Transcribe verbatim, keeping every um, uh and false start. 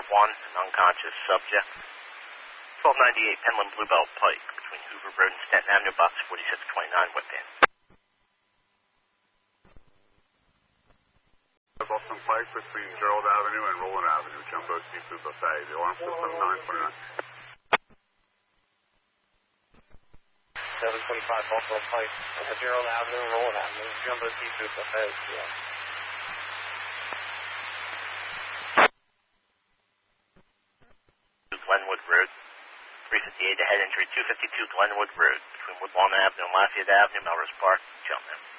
one, an unconscious subject. twelve ninety-eight Penland Bluebell Pike, between Hoover Road and Stanton Avenue, box forty-six twenty-nine, Whitman. Boston Pike, between Gerald Avenue and Roland Avenue, Jumbo Seafood Buffet, the alarm system nine twenty-nine. seven twenty-five Boston Pike, uh, Gerald Avenue and Roland Avenue, Jumbo Seafood Buffet, yeah. Glenwood Road, three fifty-eight, a head injury, two fifty-two Glenwood Road, between Woodlawn Avenue and Lafayette Avenue, Melrose Park, Cheltenham.